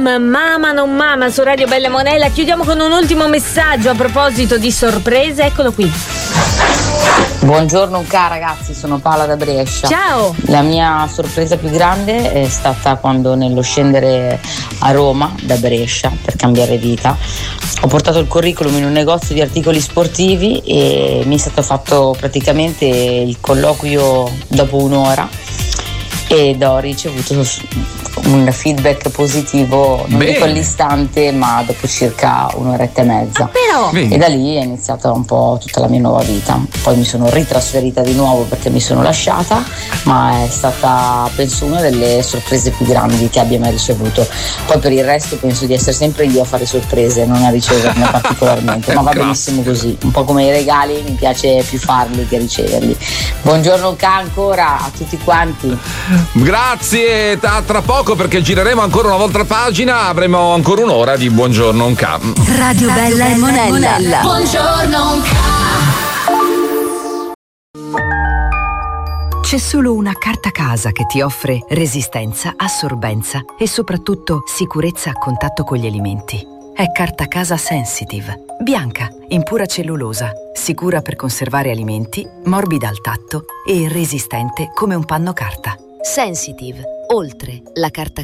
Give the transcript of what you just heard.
Mama non mama su Radio Bella Monella. Chiudiamo con un ultimo messaggio a proposito di sorprese, eccolo qui. Buongiorno ragazzi, sono Paola da Brescia. Ciao. La mia sorpresa più grande è stata quando, nello scendere a Roma da Brescia per cambiare vita, ho portato il curriculum in un negozio di articoli sportivi e mi è stato fatto praticamente il colloquio dopo un'ora ed ho ricevuto un feedback positivo, non dico all'istante, ma dopo circa un'oretta e mezza. E da lì è iniziata un po' tutta la mia nuova vita. Poi mi sono ritrasferita di nuovo perché mi sono lasciata, ma è stata, penso, una delle sorprese più grandi che abbia mai ricevuto. Poi per il resto penso di essere sempre io a fare sorprese, non a riceverne particolarmente, ma va benissimo così. Un po' come i regali, mi piace più farli che riceverli. Buongiorno ancora a tutti quanti. Grazie, tra poco, perché gireremo ancora una volta la pagina, avremo ancora un'ora di Buongiorno Radio Bella e Monella. Buongiorno C'è solo una carta casa che ti offre resistenza, assorbenza e soprattutto sicurezza a contatto con gli alimenti. È Carta Casa Sensitive, bianca, in pura cellulosa, sicura per conservare alimenti, morbida al tatto e resistente come un panno carta. Sensitive, oltre la carta